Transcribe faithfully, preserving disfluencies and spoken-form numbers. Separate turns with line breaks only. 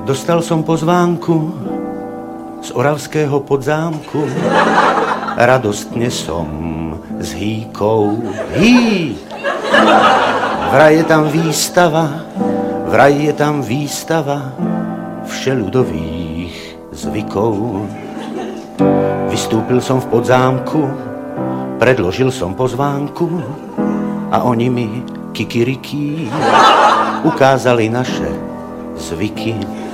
Dostal som pozvánku z oravského podzámku. Radostne som s hýkou. Hý! Vraj je tam výstava, vraj je tam výstava všeľudových zvykov. Vystúpil som v podzámku, predložil som pozvánku a oni mi kikirikí ukázali naše zvyky.